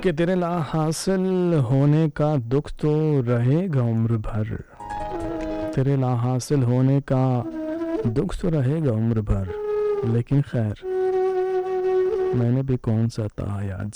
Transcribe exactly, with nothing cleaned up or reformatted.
कि तेरे ला हासिल होने का दुख तो रहेगा उम्र भर, तेरे ला हासिल होने का दुख तो रहेगा उम्र भर, लेकिन खैर मैंने भी कौन सा था याद